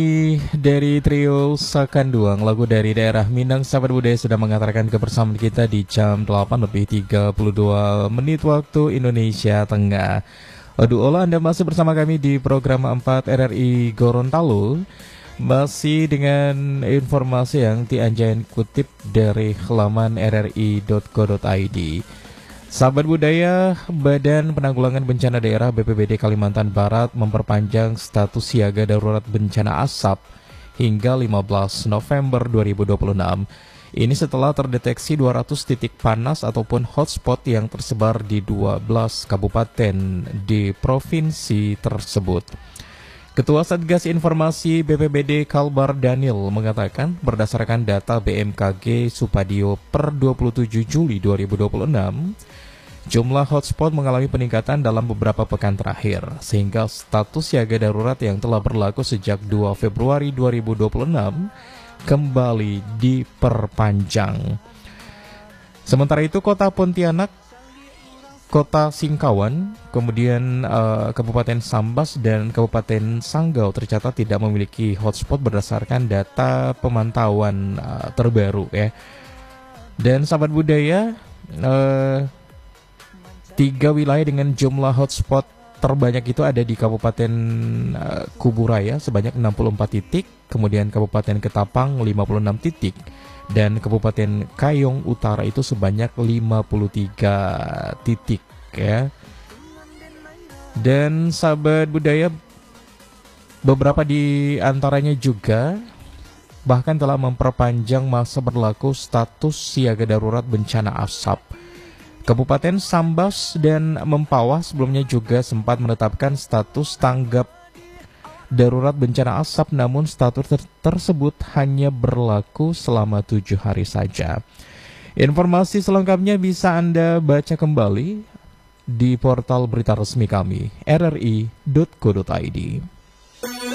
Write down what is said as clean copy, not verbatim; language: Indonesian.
Dari trio Sakanduang, lagu dari daerah Minang, sahabat budaya sudah mengantarkan kebersamaan kita di jam 8:32 waktu Indonesia Tengah. Aduh olah, Anda masih bersama kami di program 4 RRI Gorontalo. Masih dengan informasi yang dianjain kutip dari halaman rri.co.id. Sahabat budaya, Badan Penanggulangan Bencana Daerah BPBD Kalimantan Barat memperpanjang status siaga darurat bencana asap hingga 15 November 2026. Ini setelah terdeteksi 200 titik panas ataupun hotspot yang tersebar di 12 kabupaten di provinsi tersebut. Ketua Satgas Informasi BPBD Kalbar Daniel mengatakan berdasarkan data BMKG Supadio per 27 Juli 2026, jumlah hotspot mengalami peningkatan dalam beberapa pekan terakhir, sehingga status siaga darurat yang telah berlaku sejak 2 Februari 2026 kembali diperpanjang. Sementara itu, Kota Pontianak, Kota Singkawan, kemudian Kabupaten Sambas dan Kabupaten Sanggau tercatat tidak memiliki hotspot berdasarkan data pemantauan terbaru ya. Dan sahabat budaya, 3 wilayah dengan jumlah hotspot terbanyak itu ada di Kabupaten Kuburaya sebanyak 64 titik, kemudian Kabupaten Ketapang 56 titik, dan Kabupaten Kayong Utara itu sebanyak 53 titik ya. Dan sahabat budaya, beberapa di antaranya juga bahkan telah memperpanjang masa berlaku status siaga darurat bencana asap. Kabupaten Sambas dan Mempawah sebelumnya juga sempat menetapkan status tanggap darurat bencana asap, namun status tersebut hanya berlaku selama 7 hari saja. Informasi selengkapnya bisa Anda baca kembali di portal berita resmi kami, rri.co.id.